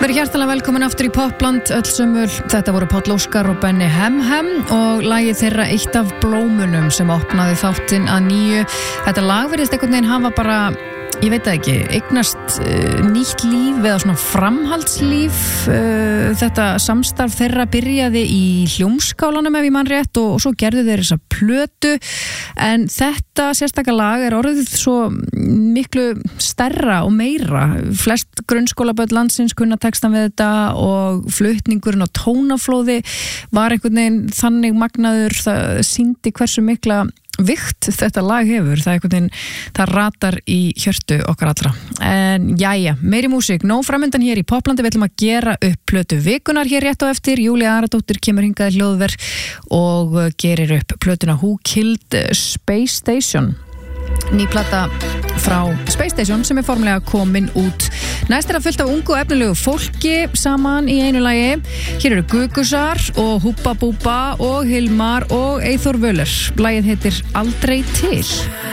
Verið hjartalega velkomin aftur í Popland öll sömul. Þetta voru Páll Óskar og Benni Hem og lagið þeirra Eitt af blómunum sem opnaði þáttinn að nýju. Þetta lag virðist einhvern veginn hafa bara, ég veit það ekki, eignast nýtt líf eða svona framhaldslíf. Þetta samstarf þeirra byrjaði í Hljómskálanum ef ég man rétt og svo gerðu þeir þessa plötu, en þetta sérstaka lag er orðið svo miklu stærra og meira. Flest grunnskólabörn landsins kunna textan við þetta og flutningurinn á tónaflóði var einhvern veginn þannig magnaður, það sýndi hversu mikla vikt þetta lag hefur. Það er einhvern veginn, það ratar í hjörtu okkar allra. En jæja, meiri músík, nóg framundan hér í Poplandi. Við ætlum að gera upp plötu vikunar hér rétt á eftir. Júlía Aradóttir kemur hingað í hljóðver og gerir upp plötuna Who Killed Space Station. Ný plata frá Space Station sem er formlega komin út. Næst er að fullt af ungu og efnilegu fólki saman í einu lagi. Hér eru Gugusar og Húbba Búbba og Hilmar og Eyþór Völler. Lagið heitir Aldrei til.